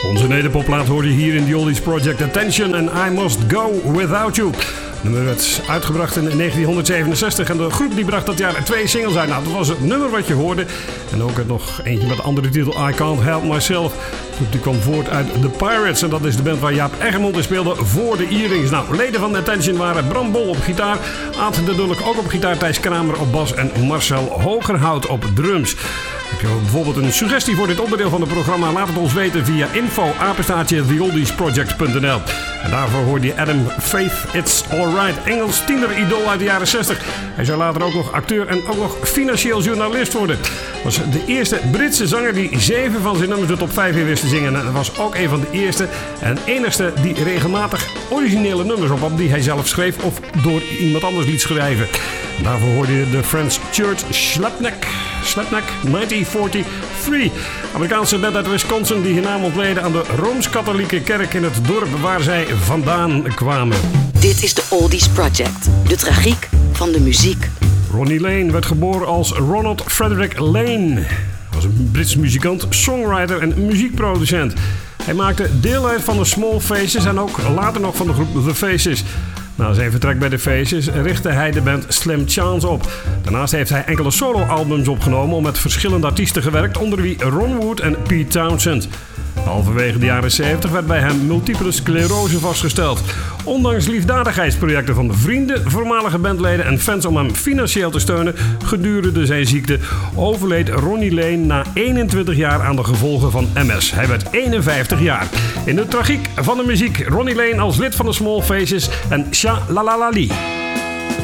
Onze nederpopplaat hoorde hier in The Oldies Project Attention en I Must Go Without You. Het nummer werd uitgebracht in 1967 en de groep die bracht dat jaar 2 singles uit. Nou, dat was het nummer wat je hoorde. En ook nog eentje met de andere titel I Can't Help Myself. De groep die kwam voort uit The Pirates en dat is de band waar Jaap Eggermond in speelde voor de Earrings. Nou, leden van Attention waren Bram Bol op gitaar, Aad de Dulk ook op gitaar, Thijs Kramer op bas en Marcel Hogerhout op drums. Heb je bijvoorbeeld een suggestie voor dit onderdeel van het programma? Laat het ons weten via info@theoldiesproject.nl. En daarvoor hoorde je Adam Faith, It's Alright, Engels tiener-idool uit de jaren 60. Hij zou later ook nog acteur en ook nog financieel journalist worden. Was de eerste Britse zanger die 7 van zijn nummers de top 5 in wist te zingen. En hij was ook een van de eerste en enigste die regelmatig originele nummers op die hij zelf schreef of door iemand anders liet schrijven. En daarvoor hoorde je de Friends Church Slapneck 1943. Amerikaanse band uit Wisconsin die hun naam ontleden aan de Rooms-Katholieke kerk in het dorp waar zij vandaan kwamen. Dit is de Oldies Project, de tragiek van de muziek. Ronnie Lane werd geboren als Ronald Frederick Lane. Hij was een Brits muzikant, songwriter en muziekproducent. Hij maakte deel uit van de Small Faces en ook later nog van de groep The Faces. Na zijn vertrek bij de Faces richtte hij de band Slim Chance op. Daarnaast heeft hij enkele solo-albums opgenomen om met verschillende artiesten gewerkt, onder wie Ron Wood en Pete Townshend. Halverwege de jaren 70 werd bij hem multiple sclerose vastgesteld. Ondanks liefdadigheidsprojecten van vrienden, voormalige bandleden en fans om hem financieel te steunen gedurende zijn ziekte, overleed Ronnie Lane na 21 jaar aan de gevolgen van MS. Hij werd 51 jaar. In de tragiek van de muziek, Ronnie Lane als lid van de Small Faces en Sha La La La Lee.